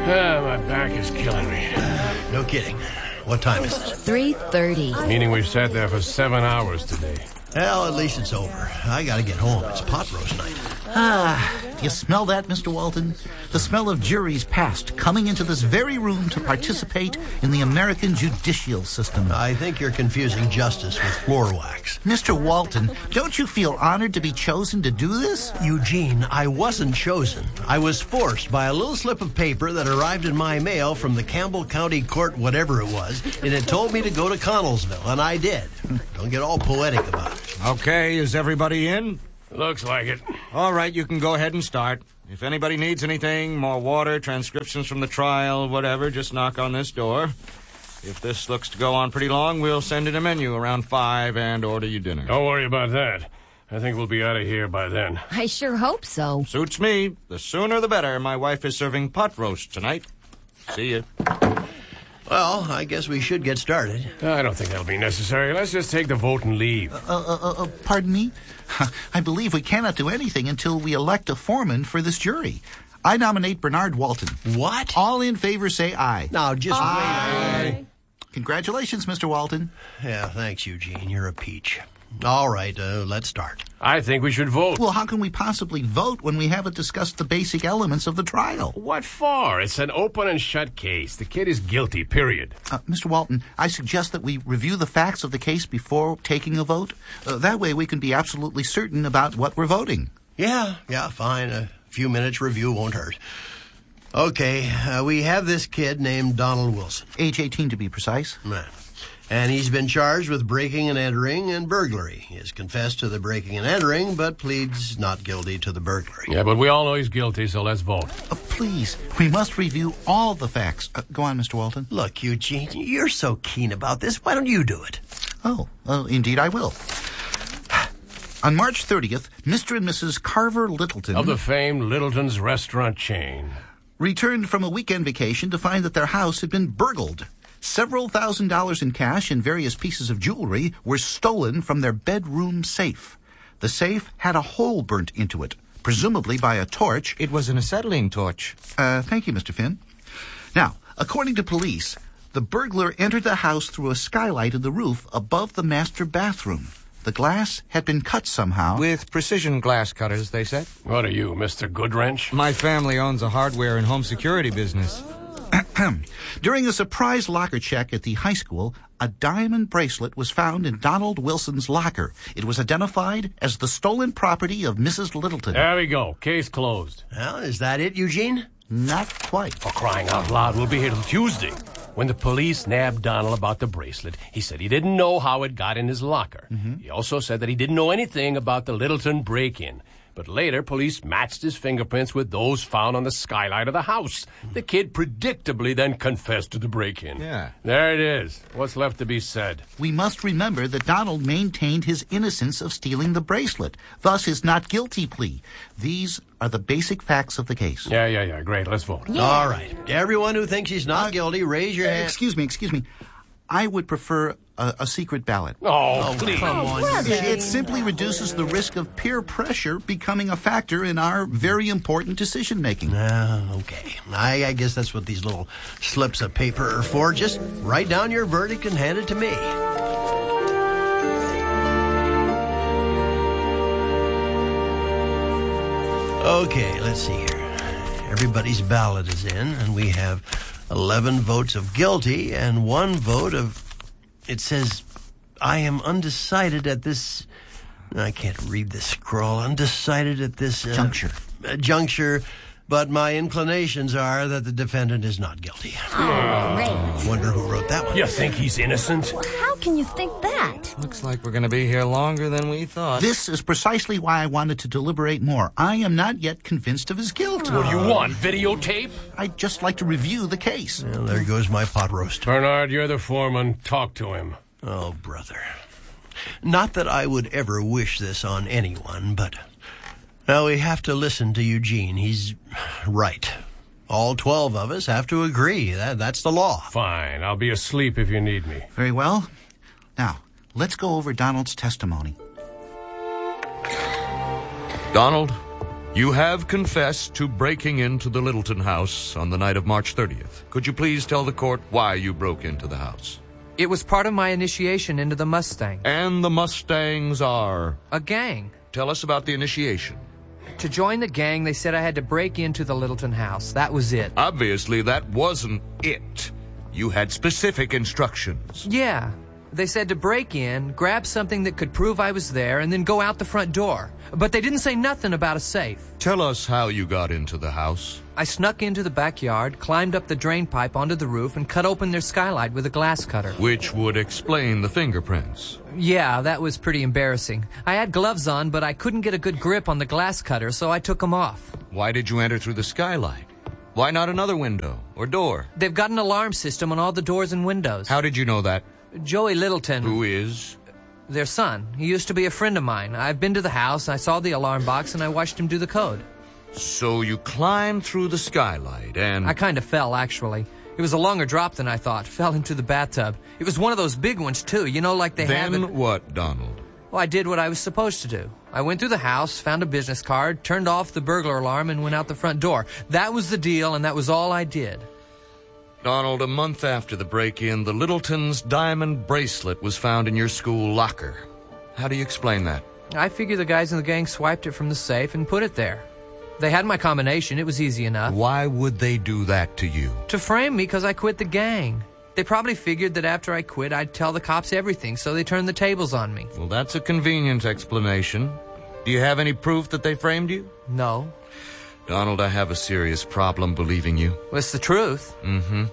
My back is killing me. No kidding. What time is it? 3:30. Meaning we've sat there for 7 hours today. Well, at least it's over. I gotta get home. It's pot roast night. Do you smell that, Mr. Walton? The smell of juries past coming into this very room to participate in the American judicial system. I think you're confusing justice with floor wax. Mr. Walton, don't you feel honored to be chosen to do this? Eugene, I wasn't chosen. I was forced by a little slip of paper that arrived in my mail from the Campbell County Court, whatever it was, and it told me to go to Connellsville, and I did. Don't get all poetic about it. Okay, is everybody in? Looks like it. All right, you can go ahead and start. If anybody needs anything, more water, transcriptions from the trial, whatever, just knock on this door. If this looks to go on pretty long, we'll send in a menu around 5 and order you dinner. Don't worry about that. I think we'll be out of here by then. I sure hope so. Suits me. The sooner the better. My wife is serving pot roast tonight. See you. Well, I guess we should get started. I don't think that'll be necessary. Let's just take the vote and leave. Pardon me? I believe we cannot do anything until we elect a foreman for this jury. I nominate Bernard Walton. What? All in favor say aye. Now, just wait. Congratulations, Mr. Walton. Yeah, thanks, Eugene. You're a peach. All right, let's start. I think we should vote. Well, how can we possibly vote when we haven't discussed the basic elements of the trial? What for? It's an open and shut case. The kid is guilty, period. Mr. Walton, I suggest that we review the facts of the case before taking a vote. That way we can be absolutely certain about what we're voting. Yeah, fine. A few minutes review won't hurt. Okay, we have this kid named Donald Wilson. Age 18 to be precise. Right. And he's been charged with breaking and entering and burglary. He has confessed to the breaking and entering, but pleads not guilty to the burglary. Yeah, but we all know he's guilty, so let's vote. Please, we must review all the facts. Go on, Mr. Walton. Look, Eugene, you're so keen about this. Why don't you do it? Oh, indeed I will. On March 30th, Mr. and Mrs. Carver Littleton... of the famed Littleton's restaurant chain... returned from a weekend vacation to find that their house had been burgled. Several $1,000s in cash and various pieces of jewelry were stolen from their bedroom safe. The safe had a hole burnt into it, presumably by a torch. It was an acetylene torch. Thank you, Mr. Finn. Now, according to police, the burglar entered the house through a skylight in the roof above the master bathroom. The glass had been cut somehow. With precision glass cutters, they said. What are you, Mr. Goodwrench? My family owns a hardware and home security business. During a surprise locker check at the high school, a diamond bracelet was found in Donald Wilson's locker. It was identified as the stolen property of Mrs. Littleton. There we go. Case closed. Well, is that it, Eugene? Not quite. For crying out loud, we'll be here till Tuesday. When the police nabbed Donald about the bracelet, he said he didn't know how it got in his locker. Mm-hmm. He also said that he didn't know anything about the Littleton break-in. But later, police matched his fingerprints with those found on the skylight of the house. The kid predictably then confessed to the break-in. Yeah. There it is. What's left to be said? We must remember that Donald maintained his innocence of stealing the bracelet, thus his not guilty plea. These are the basic facts of the case. Yeah. Great. Let's vote. Yeah. All right. Everyone who thinks he's not guilty, raise your hand. Excuse me. I would prefer a secret ballot. Oh, please. Come on. It simply reduces the risk of peer pressure becoming a factor in our very important decision-making. Okay. I guess that's what these little slips of paper are for. Just write down your verdict and hand it to me. Okay, let's see here. Everybody's ballot is in, and we have 11 votes of guilty and 1 vote of... It says, I am undecided at this... I can't read this scroll. Undecided at this... juncture, but my inclinations are that the defendant is not guilty. Oh, great. Wonder who wrote that one. You think he's innocent? How can you think that? Looks like we're going to be here longer than we thought. This is precisely why I wanted to deliberate more. I am not yet convinced of his guilt. What do you want, videotape? I'd just like to review the case. Well, there goes my pot roast. Bernard, you're the foreman. Talk to him. Oh, brother. Not that I would ever wish this on anyone, but... Now, we have to listen to Eugene. He's right. All 12 of us have to agree. That's the law. Fine. I'll be asleep if you need me. Very well. Now, let's go over Donald's testimony. Donald, You have confessed to breaking into the Littleton house on the night of March 30th. Could you please tell the court why you broke into the house? It was part of my initiation into the Mustang. And the Mustangs are? A gang. Tell us about the initiation. To join the gang, they said I had to break into the Littleton house. That was it. Obviously, that wasn't it. You had specific instructions. Yeah. They said to break in, grab something that could prove I was there, and then go out the front door. But they didn't say nothing about a safe. Tell us how you got into the house. I snuck into the backyard, climbed up the drain pipe onto the roof, and cut open their skylight with a glass cutter. Which would explain the fingerprints. Yeah, that was pretty embarrassing. I had gloves on, but I couldn't get a good grip on the glass cutter, so I took them off. Why did you enter through the skylight? Why not another window or door? They've got an alarm system on all the doors and windows. How did you know that? Joey Littleton. Who is? Their son. He used to be a friend of mine. I've been to the house, I saw the alarm box, and I watched him do the code. So you climbed through the skylight and... I kind of fell, actually. It was a longer drop than I thought. Fell into the bathtub. It was one of those big ones, too. You know, like they have... Then what, Donald? Well, I did what I was supposed to do. I went through the house, found a business card, turned off the burglar alarm, and went out the front door. That was the deal, and that was all I did. Donald, a month after the break-in, the Littletons' diamond bracelet was found in your school locker. How do you explain that? I figure the guys in the gang swiped it from the safe and put it there. They had my combination. It was easy enough. Why would they do that to you? To frame me because I quit the gang. They probably figured that after I quit, I'd tell the cops everything, so they turned the tables on me. Well, that's a convenient explanation. Do you have any proof that they framed you? No. Donald, I have a serious problem believing you. Well, it's the truth. Mm-hmm.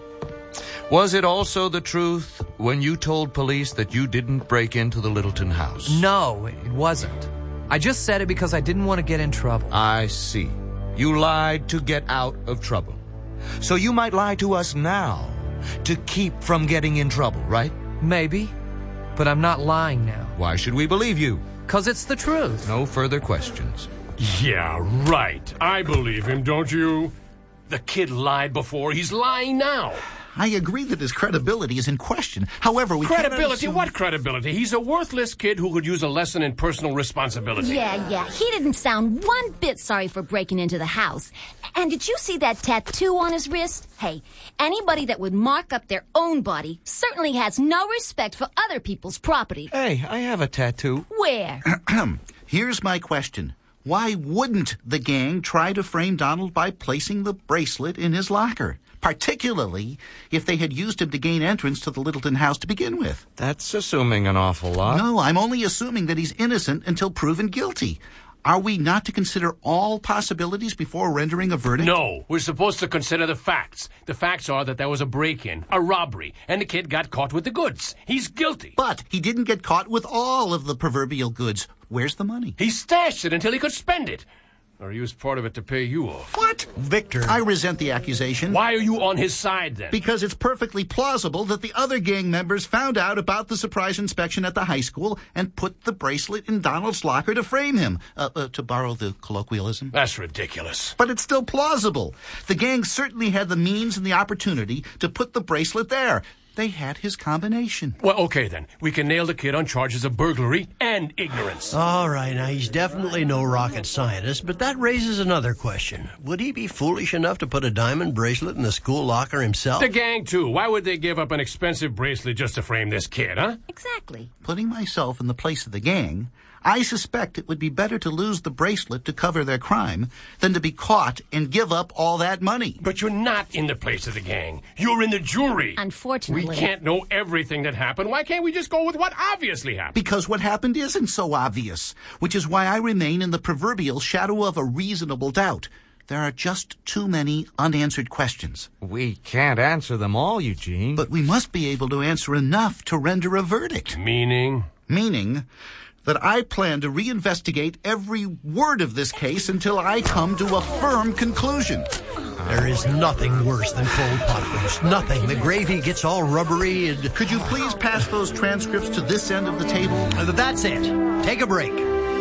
Was it also the truth when you told police that you didn't break into the Littleton house? No, it wasn't. I just said it because I didn't want to get in trouble. I see. You lied to get out of trouble. So you might lie to us now to keep from getting in trouble, right? Maybe. But I'm not lying now. Why should we believe you? 'Cause it's the truth. No further questions. Yeah, right. I believe him, don't you? The kid lied before. He's lying now. I agree that his credibility is in question. However, we cannot Credibility? assume- What credibility? He's a worthless kid who could use a lesson in personal responsibility. Yeah. He didn't sound one bit sorry for breaking into the house. And did you see that tattoo on his wrist? Hey, anybody that would mark up their own body certainly has no respect for other people's property. Hey, I have a tattoo. Where? Here's my question. Why wouldn't the gang try to frame Donald by placing the bracelet in his locker? Particularly if they had used him to gain entrance to the Littleton house to begin with. That's assuming an awful lot. No, I'm only assuming that he's innocent until proven guilty. Are we not to consider all possibilities before rendering a verdict? No, we're supposed to consider the facts. The facts are that there was a break-in, a robbery, and the kid got caught with the goods. He's guilty. But he didn't get caught with all of the proverbial goods. Where's the money? He stashed it until he could spend it. Or he used part of it to pay you off. What? Victor. I resent the accusation. Why are you on his side, then? Because it's perfectly plausible that the other gang members found out about the surprise inspection at the high school and put the bracelet in Donald's locker to frame him, to borrow the colloquialism. That's ridiculous. But it's still plausible. The gang certainly had the means and the opportunity to put the bracelet there. They had his combination. Well, okay, then. We can nail the kid on charges of burglary and ignorance. All right, now he's definitely no rocket scientist, but that raises another question. Would he be foolish enough to put a diamond bracelet in the school locker himself? The gang, too. Why would they give up an expensive bracelet just to frame this kid, huh? Exactly. Putting myself in the place of the gang, I suspect it would be better to lose the bracelet to cover their crime than to be caught and give up all that money. But you're not in the place of the gang. You're in the jury. Unfortunately. We can't know everything that happened. Why can't we just go with what obviously happened? Because what happened isn't so obvious, which is why I remain in the proverbial shadow of a reasonable doubt. There are just too many unanswered questions. We can't answer them all, Eugene. But we must be able to answer enough to render a verdict. Meaning? Meaning that I plan to reinvestigate every word of this case until I come to a firm conclusion. There is nothing worse than cold pot roast. Nothing. The gravy gets all rubbery and... Could you please pass those transcripts to this end of the table? That's it. Take a break.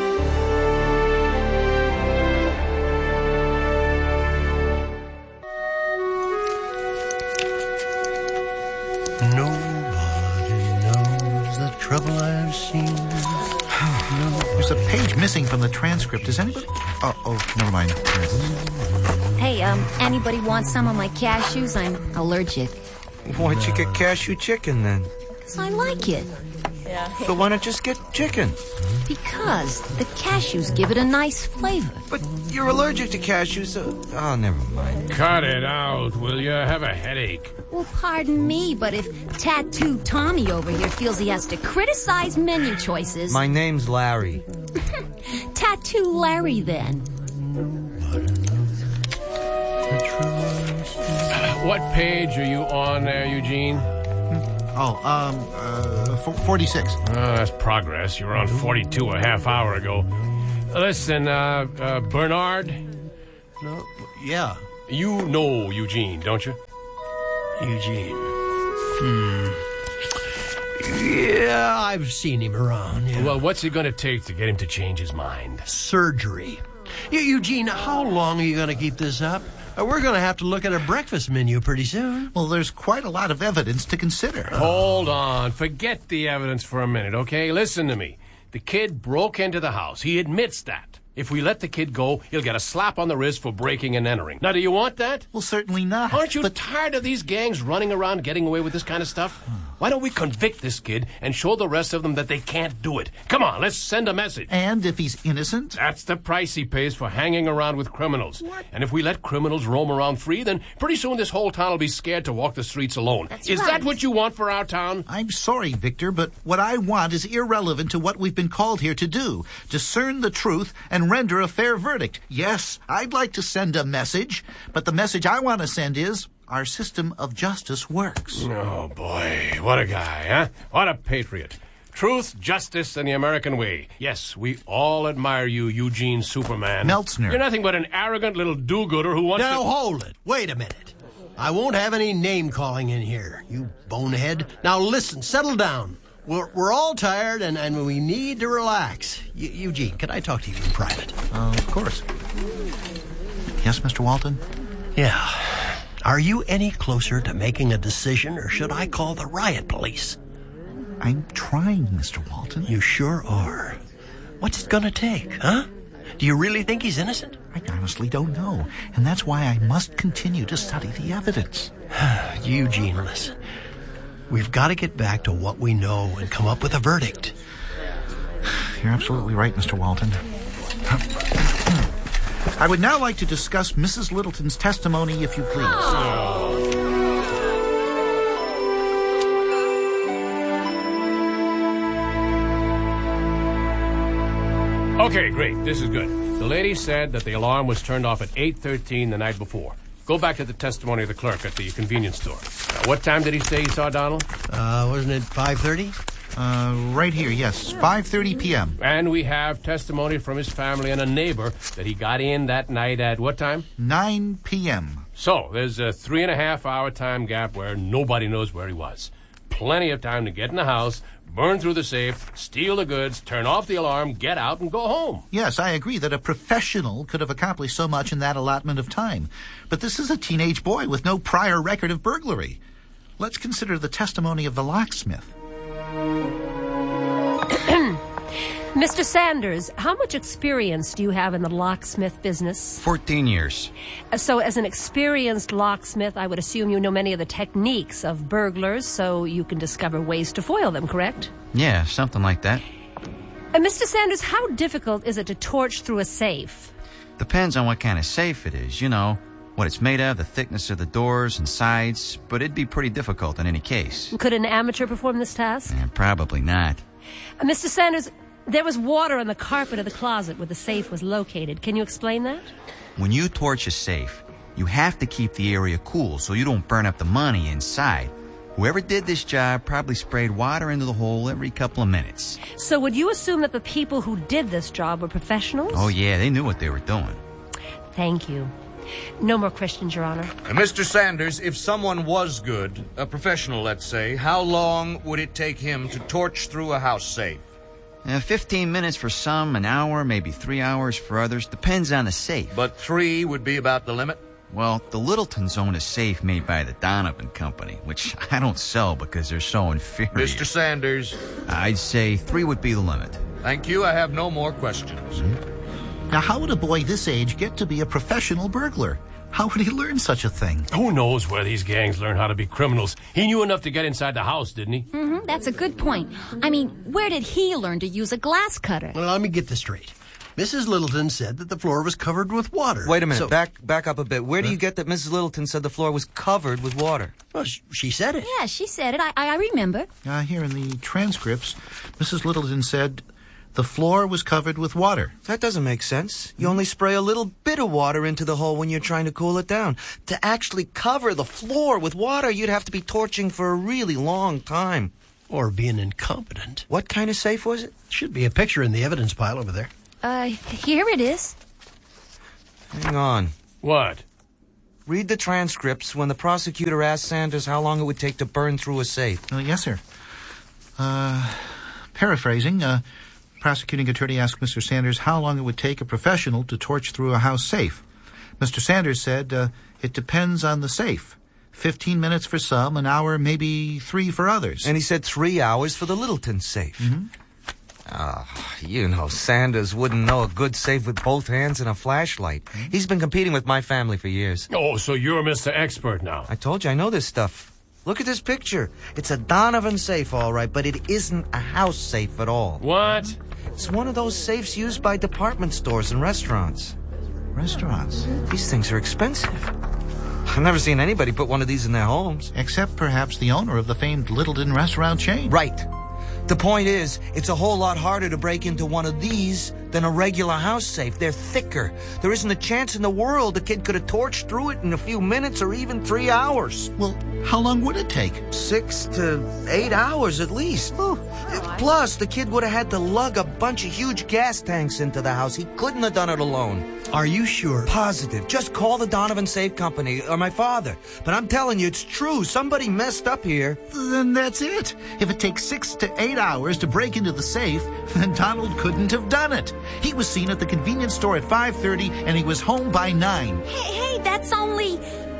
Nobody knows the trouble I've seen. There's a page missing from the transcript. Is anybody... Oh, never mind. Hey, anybody want some of my cashews? I'm allergic. Why'd you get cashew chicken then? 'Cause I like it. So why not just get chicken? Because the cashews give it a nice flavor. But you're allergic to cashews, so... Oh, never mind. Cut it out, will you? Have a headache. Well, pardon me, but if Tattoo Tommy over here feels he has to criticize menu choices... My name's Larry. Tattoo Larry, then. What page are you on there, Eugene? 46. Oh, that's progress. You were on 42 a half hour ago. Listen, Bernard, No, yeah, you know Eugene, don't you? Eugene. Yeah, I've seen him around. Yeah. Well, what's it going to take to get him to change his mind? Surgery. Eugene, how long are you going to keep this up? We're going to have to look at a breakfast menu pretty soon. Well, there's quite a lot of evidence to consider. Hold on. Forget the evidence for a minute, okay? Listen to me. The kid broke into the house. He admits that. If we let the kid go, he'll get a slap on the wrist for breaking and entering. Now, do you want that? Well, certainly not. Aren't you but tired of these gangs running around getting away with this kind of stuff? Why don't we convict this kid and show the rest of them that they can't do it? Come on, let's send a message. And if he's innocent? That's the price he pays for hanging around with criminals. What? And if we let criminals roam around free, then pretty soon this whole town will be scared to walk the streets alone. That's Is right. that what you want for our town? I'm sorry, Victor, but what I want is irrelevant to what we've been called here to do. Discern the truth and render a fair verdict. Yes, I'd like to send a message, but the message I want to send is our system of justice works. Oh, boy. What a guy, huh? What a patriot. Truth, justice, and the American way. Yes, we all admire you, Eugene Superman. Meltzner. You're nothing but an arrogant little do-gooder who wants Now, to... hold it. Wait a minute. I won't have any name-calling in here, you bonehead. Now, listen, settle down. We're all tired, and we need to relax. Eugene, can I talk to you in private? Of course. Yes, Mr. Walton? Yeah. Are you any closer to making a decision, or should I call the riot police? I'm trying, Mr. Walton. You sure are. What's it gonna take, huh? Do you really think he's innocent? I honestly don't know, and that's why I must continue to study the evidence. Eugene, listen. We've got to get back to what we know and come up with a verdict. You're absolutely right, Mr. Walton. I would now like to discuss Mrs. Littleton's testimony, if you please. Okay, great. This is good. The lady said that the alarm was turned off at 8:13 the night before. Go back to the testimony of the clerk at the convenience store. Now, what time did he say he saw Donald? Wasn't it 5:30? Right here, yes. 5:30 p.m. And we have testimony from his family and a neighbor that he got in that night at what time? 9 p.m. So, there's a 3.5 hour time gap where nobody knows where he was. Plenty of time to get in the house, burn through the safe, steal the goods, turn off the alarm, get out, and go home. Yes, I agree that a professional could have accomplished so much in that allotment of time. But this is a teenage boy with no prior record of burglary. Let's consider the testimony of the locksmith. Mr. Sanders, how much experience do you have in the locksmith business? 14 years. So as an experienced locksmith, I would assume you know many of the techniques of burglars so you can discover ways to foil them, correct? Yeah, something like that. Mr. Sanders, how difficult is it to torch through a safe? Depends on what kind of safe it is, you know, what it's made of, the thickness of the doors and sides, but it'd be pretty difficult in any case. Could an amateur perform this task? Probably not. Mr. Sanders, there was water on the carpet of the closet where the safe was located. Can you explain that? When you torch a safe, you have to keep the area cool so you don't burn up the money inside. Whoever did this job probably sprayed water into the hole every couple of minutes. So would you assume that the people who did this job were professionals? Oh, yeah, they knew what they were doing. Thank you. No more questions, Your Honor. Mr. Sanders, if someone was good, a professional, let's say, how long would it take him to torch through a house safe? 15 minutes for some, an hour, maybe 3 hours for others. Depends on the safe. But 3 would be about the limit? Well, the Littletons own a safe made by the Donovan Company, which I don't sell because they're so inferior. Mr. Sanders. I'd say 3 would be the limit. Thank you. I have no more questions. Now, how would a boy this age get to be a professional burglar? How would he learn such a thing? Who knows where these gangs learn how to be criminals? He knew enough to get inside the house, didn't he? Mm-hmm, that's a good point. I mean, where did he learn to use a glass cutter? Well, let me get this straight. Mrs. Littleton said that the floor was covered with water. Wait a minute. So, back up a bit. Where do you get that Mrs. Littleton said the floor was covered with water? well, she said it. Yeah, she said it. I remember. Here in the transcripts, Mrs. Littleton said the floor was covered with water. That doesn't make sense. You only spray a little bit of water into the hole when you're trying to cool it down. To actually cover the floor with water, you'd have to be torching for a really long time. Or being incompetent. What kind of safe was it? Should be a picture in the evidence pile over there. Here it is. Hang on. What? Read the transcripts when the prosecutor asked Sanders how long it would take to burn through a safe. Yes, sir. Paraphrasing, prosecuting attorney asked Mr. Sanders how long it would take a professional to torch through a house safe. Mr. Sanders said, it depends on the safe. 15 minutes for some, an hour, maybe 3 for others. And he said 3 hours for the Littleton safe. Mm-hmm. Sanders wouldn't know a good safe with both hands and a flashlight. He's been competing with my family for years. Oh, so you're Mr. Expert now. I told you, I know this stuff. Look at this picture. It's a Donovan safe, all right, but it isn't a house safe at all. What? It's one of those safes used by department stores and restaurants. Restaurants? These things are expensive. I've never seen anybody put one of these in their homes. Except perhaps the owner of the famed Littleton restaurant chain. Right. The point is, it's a whole lot harder to break into one of these than a regular house safe. They're thicker. There isn't a chance in the world a kid could have torched through it in a few minutes or even 3 hours. Well, how long would it take? 6 to 8 hours at least. Plus, the kid would have had to lug a bunch of huge gas tanks into the house. He couldn't have done it alone. Are you sure? Positive. Just call the Donovan Safe Company or my father. But I'm telling you, it's true. Somebody messed up here. Then that's it. If it takes 6 to 8 hours to break into the safe, then Donald couldn't have done it. He was seen at the convenience store at 5:30 and he was home by 9. Hey, that's only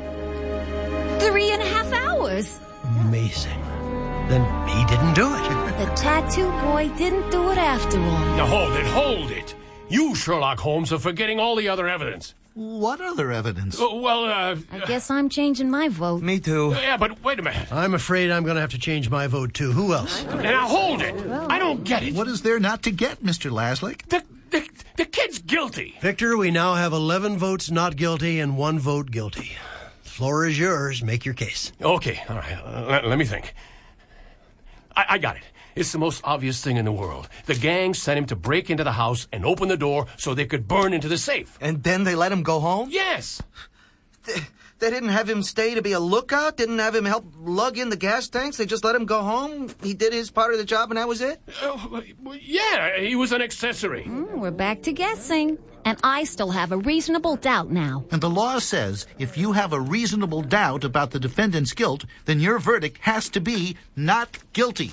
3.5 hours. Amazing. Then he didn't do it. The tattoo boy didn't do it after all. Now hold it. You, Sherlock Holmes, are forgetting all the other evidence. What other evidence? I guess I'm changing my vote. Me too. Yeah, but wait a minute. I'm afraid I'm going to have to change my vote, too. Who else? Now hold it. I don't get it. What is there not to get, Mr. Laslick? The kid's guilty. Victor, we now have 11 votes not guilty and 1 vote guilty. The floor is yours. Make your case. Okay, all right. Let me think. I got it. It's the most obvious thing in the world. The gang sent him to break into the house and open the door so they could burn into the safe. And then they let him go home? Yes. They didn't have him stay to be a lookout? Didn't have him help lug in the gas tanks? They just let him go home? He did his part of the job and that was it? Yeah, he was an accessory. We're back to guessing. And I still have a reasonable doubt now. And the law says if you have a reasonable doubt about the defendant's guilt, then your verdict has to be not guilty.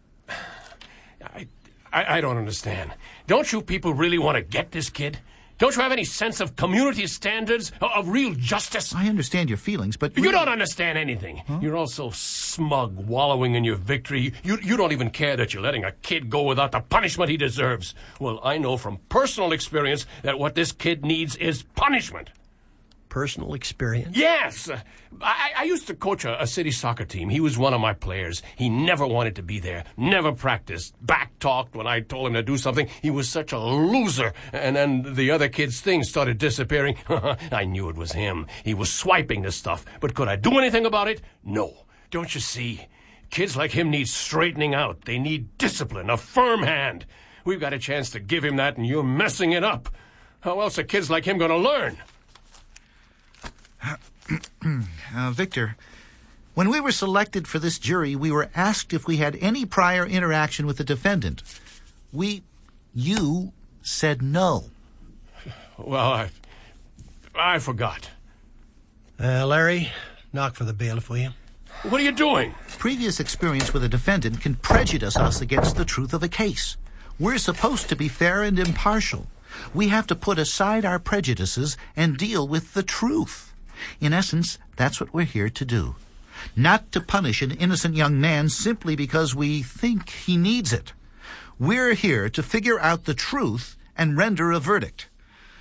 I don't understand. Don't you people really want to get this kid? Don't you have any sense of community standards, of real justice? I understand your feelings, but... You don't understand anything. Huh? You're all so smug, wallowing in your victory. You don't even care that you're letting a kid go without the punishment he deserves. Well, I know from personal experience that what this kid needs is punishment. Personal experience? Yes. I used to coach a city soccer team. He was one of my players. He never wanted to be there, never practiced, back-talked when I told him to do something. He was such a loser. And then the other kids' things started disappearing. I knew it was him. He was swiping the stuff. But could I do anything about it? No. Don't you see? Kids like him need straightening out. They need discipline, a firm hand. We've got a chance to give him that, and you're messing it up. How else are kids like him going to learn? Victor, when we were selected for this jury, we were asked if we had any prior interaction with the defendant. You said no. Well, I forgot. Larry, knock for the bailiff, will you? What are you doing? Previous experience with a defendant can prejudice us against the truth of a case. We're supposed to be fair and impartial. We have to put aside our prejudices and deal with the truth. In essence, that's what we're here to do. Not to punish an innocent young man simply because we think he needs it. We're here to figure out the truth and render a verdict.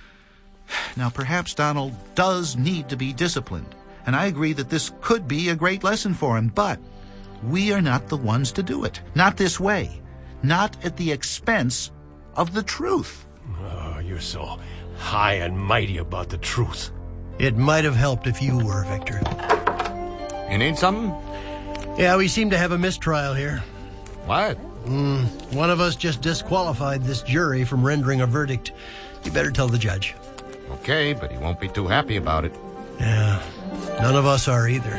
Now, perhaps Donald does need to be disciplined, and I agree that this could be a great lesson for him, but we are not the ones to do it. Not this way. Not at the expense of the truth. Oh, you're so high and mighty about the truth. It might have helped if you were, Victor. You need something? Yeah, we seem to have a mistrial here. What? One of us just disqualified this jury from rendering a verdict. You better tell the judge. Okay, but he won't be too happy about it. Yeah, none of us are either.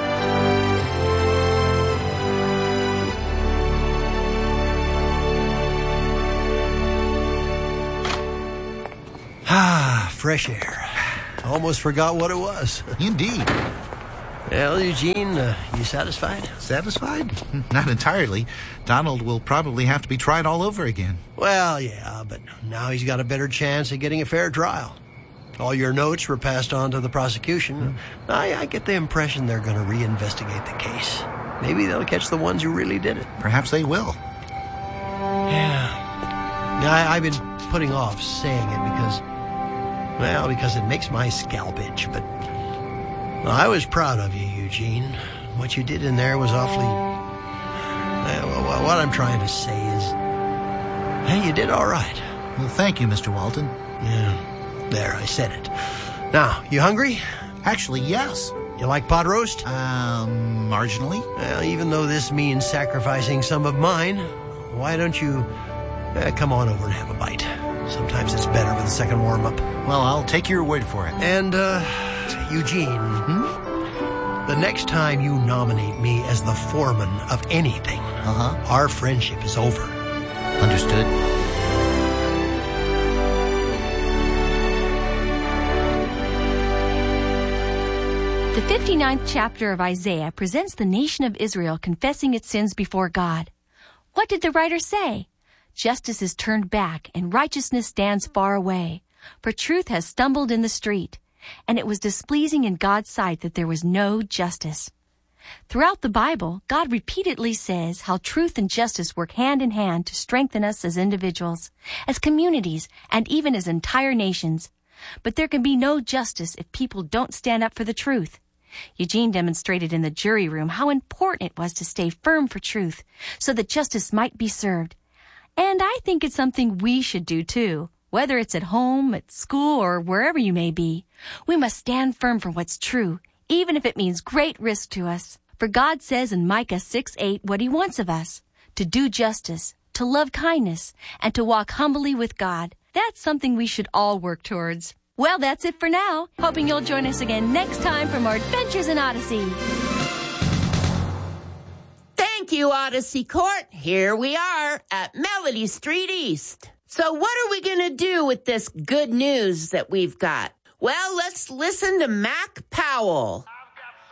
Fresh air. Almost forgot what it was. Indeed. Well, Eugene, you satisfied? Satisfied? Not entirely. Donald will probably have to be tried all over again. Well, yeah, but now he's got a better chance of getting a fair trial. All your notes were passed on to the prosecution. I get the impression they're going to reinvestigate the case. Maybe they'll catch the ones who really did it. Perhaps they will. Yeah. I've been putting off saying it because it makes my scalp itch, but I was proud of you, Eugene. What you did in there was awfully... what I'm trying to say is... Hey, you did all right. Well, thank you, Mr. Walton. Yeah, there, I said it. Now, you hungry? Actually, yes. You like pot roast? Marginally. Well, even though this means sacrificing some of mine, why don't you come on over and have a bite? Sometimes it's better with a second warm-up. Well, I'll take your word for it. And, Eugene, the next time you nominate me as the foreman of anything, our friendship is over. Understood. The 59th chapter of Isaiah presents the nation of Israel confessing its sins before God. What did the writer say? Justice is turned back and righteousness stands far away, for truth has stumbled in the street, and it was displeasing in God's sight that there was no justice. Throughout the Bible, God repeatedly says how truth and justice work hand in hand to strengthen us as individuals, as communities, and even as entire nations. But there can be no justice if people don't stand up for the truth. Eugene demonstrated in the jury room how important it was to stay firm for truth so that justice might be served. And I think it's something we should do too. Whether it's at home, at school, or wherever you may be, we must stand firm for what's true, even if it means great risk to us. For God says in Micah 6:8 what he wants of us, to do justice, to love kindness, and to walk humbly with God. That's something we should all work towards. Well, that's it for now. Hoping you'll join us again next time for more Adventures in Odyssey. Thank you, Odyssey Court. Here we are at Melody Street East. So what are we going to do with this good news that we've got? Well, let's listen to Mac Powell.